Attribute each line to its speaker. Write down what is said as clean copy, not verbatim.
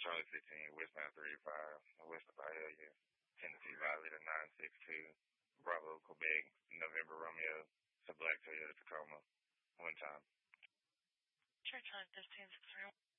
Speaker 1: Charlie 15, Westbound 35, West of Vialia, Tennessee Violator 962, Bravo, Quebec, November Romeo, to Black Toyota Tacoma, one time.
Speaker 2: Church on 1561.